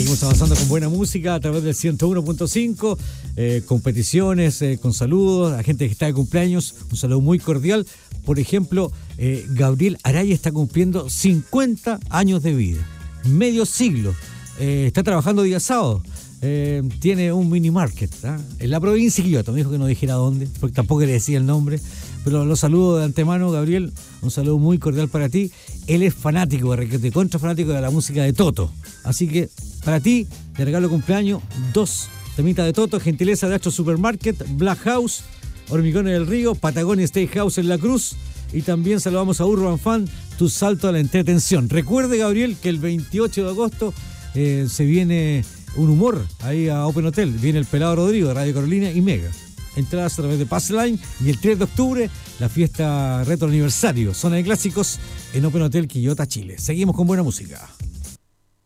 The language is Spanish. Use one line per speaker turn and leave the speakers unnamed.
Seguimos avanzando con buena música a través del 101.5, competiciones, con saludos a gente que está de cumpleaños, un saludo muy cordial. Por ejemplo, Gabriel Araya está cumpliendo 50 años de vida, medio siglo, está trabajando día sábado. Tiene un mini market en la provincia de Quillota. Me dijo que no dijera dónde, porque tampoco le decía el nombre, pero lo saludo de antemano, Gabriel. Un saludo muy cordial para ti. Él es fanático de Requete, contra fanático de la música de Toto. Así que para ti, te regalo cumpleaños 2 temitas de Toto, gentileza de Astro Supermarket, Black House, Hormigones del Río, Patagonia Steakhouse en La Cruz. Y también saludamos a Urban Fan, tu salto a la entretención. Recuerde, Gabriel, que el 28 de agosto se viene un humor ahí a Open Hotel. Viene el Pelado Rodrigo de Radio Carolina y Mega. Entradas a través de Passline. Y el 3 de octubre, la fiesta retro aniversario, zona de clásicos en Open Hotel Quillota, Chile. Seguimos con buena música.